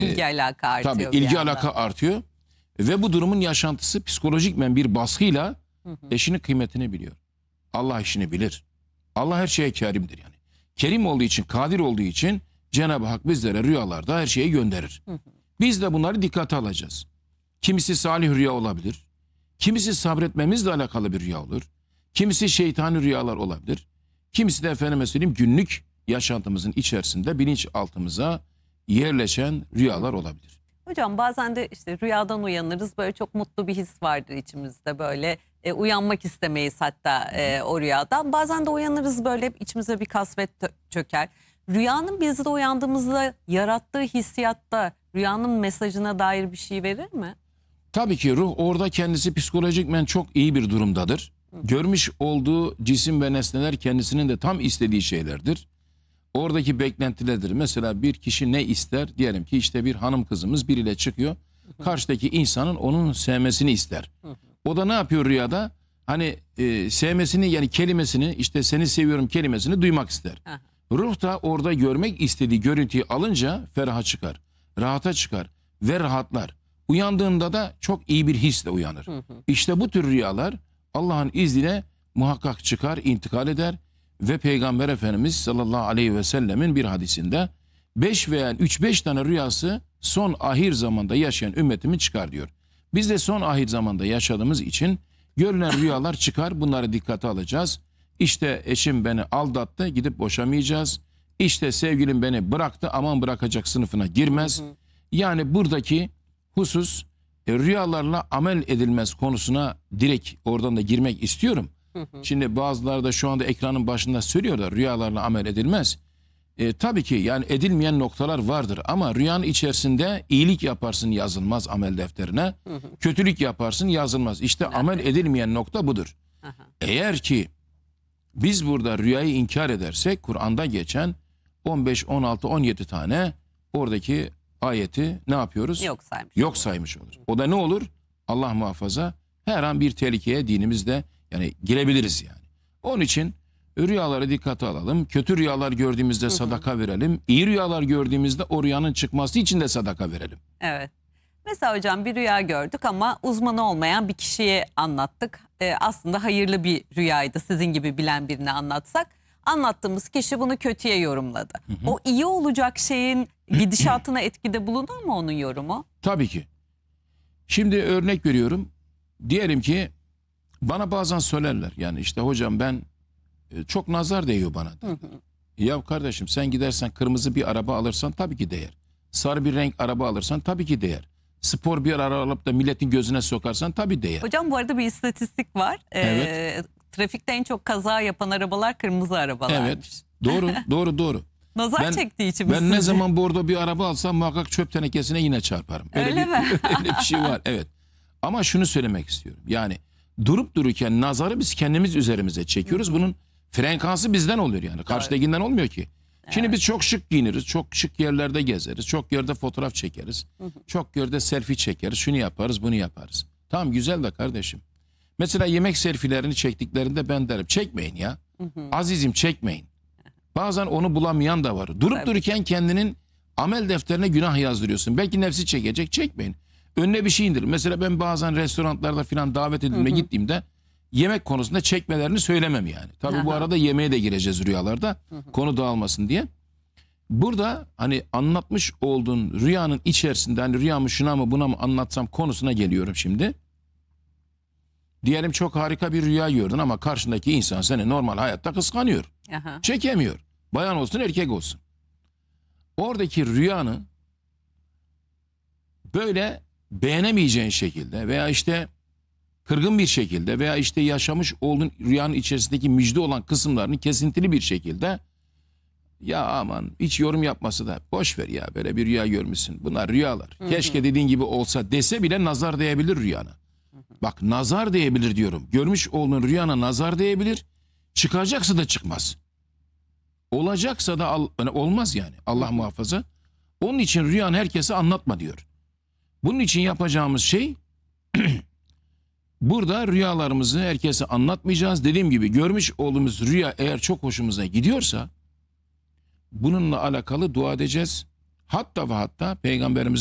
İlgi alaka artıyor. Tabii ilgi alaka artıyor. Ve bu durumun yaşantısı psikolojikmen bir baskıyla eşinin kıymetini biliyor. Allah işini bilir. Allah her şeye kerimdir yani. Kerim olduğu için, kadir olduğu için Cenab-ı Hak bizlere rüyalarda her şeyi gönderir. Biz de bunları dikkate alacağız. Kimisi salih rüya olabilir. Kimisi sabretmemizle alakalı bir rüya olur. Kimisi şeytani rüyalar olabilir. Kimisi de efendime söyleyeyim günlük yaşantımızın içerisinde bilinçaltımıza yerleşen rüyalar olabilir. Hocam bazen de işte rüyadan uyanırız, böyle çok mutlu bir his vardır içimizde, böyle uyanmak istemeyiz hatta o rüyadan. Bazen de uyanırız, böyle içimize bir kasvet çöker. Rüyanın bizde uyandığımızda yarattığı hissiyatta rüyanın mesajına dair bir şey verir mi? Tabii ki ruh orada kendisi psikolojikmen çok iyi bir durumdadır. Görmüş olduğu cisim ve nesneler kendisinin de tam istediği şeylerdir. Oradaki beklentilerdir. Mesela bir kişi ne ister? Diyelim ki işte bir hanım kızımız biriyle çıkıyor. Karşıdaki insanın onun sevmesini ister. O da ne yapıyor rüyada? Hani sevmesini, yani kelimesini, işte seni seviyorum kelimesini duymak ister. Ruh da orada görmek istediği görüntüyü alınca feraha çıkar, rahata çıkar ve rahatlar. Uyandığında da çok iyi bir hisle uyanır. İşte bu tür rüyalar Allah'ın izniyle muhakkak çıkar, intikal eder. Ve Peygamber Efendimiz sallallahu aleyhi ve sellemin bir hadisinde 5 veya 3-5 tane rüyası son ahir zamanda yaşayan ümmetimin çıkar diyor. Biz de son ahir zamanda yaşadığımız için görülen rüyalar çıkar, bunları dikkate alacağız. İşte eşim beni aldattı, gidip boşamayacağız. İşte sevgilim beni bıraktı, aman bırakacak sınıfına girmez. Yani buradaki husus rüyalarla amel edilmez konusuna direkt oradan da girmek istiyorum. Şimdi bazıları da şu anda ekranın başında söylüyorlar rüyalarla amel edilmez. Tabii ki yani edilmeyen noktalar vardır ama rüyanın içerisinde iyilik yaparsın yazılmaz amel defterine. Kötülük yaparsın yazılmaz. İşte amel edilmeyen nokta budur. Eğer ki biz burada rüyayı inkar edersek Kur'an'da geçen 15, 16, 17 tane oradaki ayeti ne yapıyoruz? Yok saymış olur. O da ne olur? Allah muhafaza her an bir tehlikeye dinimizde yani girebiliriz yani. Onun için rüyalara dikkate alalım. Kötü rüyalar gördüğümüzde sadaka verelim. İyi rüyalar gördüğümüzde o rüyanın çıkması için de sadaka verelim. Evet. Mesela hocam bir rüya gördük ama uzmanı olmayan bir kişiye anlattık. Aslında hayırlı bir rüyaydı, sizin gibi bilen birine anlatsak. Anlattığımız kişi bunu kötüye yorumladı. O iyi olacak şeyin gidişatına etkide bulunur mu onun yorumu? Tabii ki. Şimdi örnek veriyorum. Diyelim ki bana bazen söylerler yani işte hocam ben çok nazar değiyor bana. Ya kardeşim sen gidersen kırmızı bir araba alırsan tabii ki değer. Sarı bir renk araba alırsan tabii ki değer. Spor bir araba alıp da milletin gözüne sokarsan tabii değer. Hocam bu arada bir istatistik var. Evet. Trafikte en çok kaza yapan arabalar kırmızı arabalarmış. Evet. Doğru. Nazar çektiği için mi Ben sizi? ne zaman bordo bir araba alsam muhakkak çöp tenekesine yine çarparım. Öyle mi? Öyle bir şey var. Evet. Ama şunu söylemek istiyorum. Yani durup dururken nazarı biz kendimiz üzerimize çekiyoruz. Bunun frekansı bizden oluyor yani. Karşıdakinden olmuyor ki. Şimdi biz çok şık giyiniriz. Çok şık yerlerde gezeriz. Çok yerde fotoğraf çekeriz. Çok yerde selfie çekeriz. Şunu yaparız, bunu yaparız. Tamam güzel de kardeşim. Mesela yemek selfilerini çektiklerinde ben derim çekmeyin ya. Azizim çekmeyin. Bazen onu bulamayan da var. Durup dururken kendinin amel defterine günah yazdırıyorsun. Belki nefsi çekecek, çekmeyin. Önüne bir şey indirin. Mesela ben bazen restoranlarda falan davet edilme gittiğimde yemek konusunda çekmelerini söylemem yani. Tabii bu arada yemeğe de gireceğiz rüyalarda. Konu dağılmasın diye. Burada hani anlatmış olduğun rüyanın içerisinde hani rüyamı şuna mı buna mı anlatsam konusuna geliyorum şimdi. Diyelim çok harika bir rüya gördün ama karşındaki insan seni normal hayatta kıskanıyor. Çekemiyor. Bayan olsun erkek olsun. Oradaki rüyanı böyle beğenemeyeceğin şekilde veya işte kırgın bir şekilde veya işte yaşamış olduğun rüyanın içerisindeki müjde olan kısımlarını kesintili bir şekilde ya aman hiç yorum yapması da boş ver ya böyle bir rüya görmüşsün. Bunlar rüyalar. Keşke dediğin gibi olsa dese bile nazar değebilir rüyana. Bak nazar değebilir diyorum. Görmüş olduğun rüyana nazar değebilir. Çıkacaksa da çıkmaz. Olacaksa da olmaz yani. Allah muhafaza. Onun için rüyanı herkese anlatma diyor. Bunun için yapacağımız şey burada rüyalarımızı herkese anlatmayacağız. Dediğim gibi görmüş olduğumuz rüya eğer çok hoşumuza gidiyorsa bununla alakalı dua edeceğiz. Hatta ve hatta Peygamberimiz